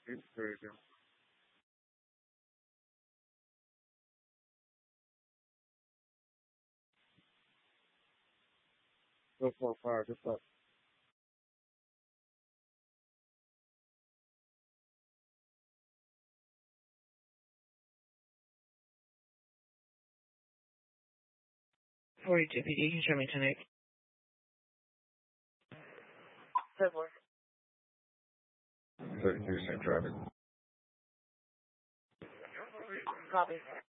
Version. Go for fire. Just up. 42 PD, you can show me tonight. 32, same traffic. Copy.